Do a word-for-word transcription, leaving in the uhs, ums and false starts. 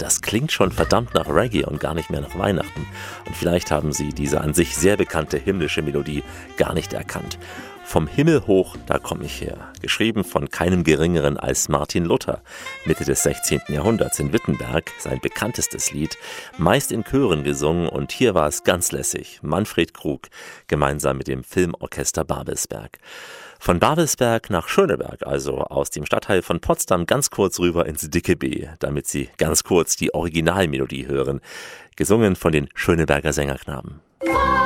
das klingt schon verdammt nach Reggae und gar nicht mehr nach Weihnachten. Und vielleicht haben Sie diese an sich sehr bekannte himmlische Melodie gar nicht erkannt. Vom Himmel hoch, da komme ich her. Geschrieben von keinem Geringeren als Martin Luther. Mitte des sechzehnten Jahrhunderts in Wittenberg, sein bekanntestes Lied. Meist in Chören gesungen und hier war es ganz lässig. Manfred Krug, gemeinsam mit dem Filmorchester Babelsberg. Von Babelsberg nach Schöneberg, also aus dem Stadtteil von Potsdam, ganz kurz rüber ins dicke B, damit Sie ganz kurz die Originalmelodie hören. Gesungen von den Schöneberger Sängerknaben.